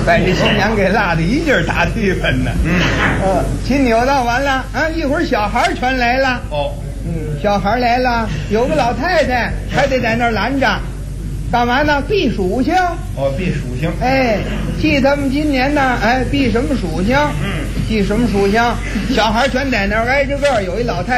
把这新娘给拉的一劲儿打对分呢。亲扭到完了啊，一会儿小孩全来了。 哦， 小孩来了，有个老太太还得在那儿拦着，干嘛呢？避属性。 哦，避属性。 哎，记他们今年呢，哎，避什么属性？记什么属性？小孩全在那儿挨着个，有一老太太。